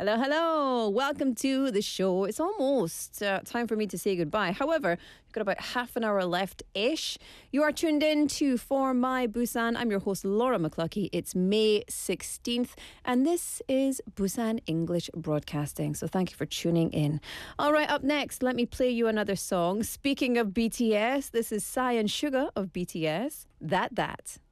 Hello, hello. Welcome to the show. It's almost time for me to say goodbye. However, we've got about half an hour left-ish. You are tuned in to For My Busan. I'm your host, Laura McCluskey. It's May 16th, and this is Busan English Broadcasting. So thank you for tuning in. All right, up next, let me play you another song. Speaking of BTS, this is Psy and Suga of BTS. That.